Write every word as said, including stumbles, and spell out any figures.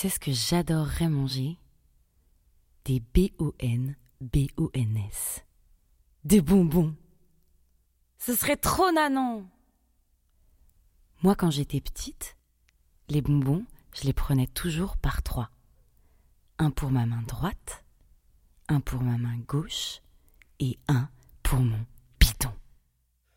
sais ce que j'adorerais manger? Des B O N B O N S. Des bonbons. Ce serait trop nanan. Moi, quand j'étais petite, les bonbons, je les prenais toujours par trois. Un pour ma main droite, un pour ma main gauche et un pour mon